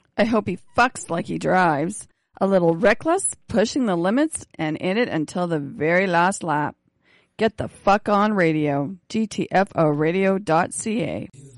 I hope he fucks like he drives. A little reckless, pushing the limits, and in it until the very last lap. Get the fuck on radio. GTFOradio.ca.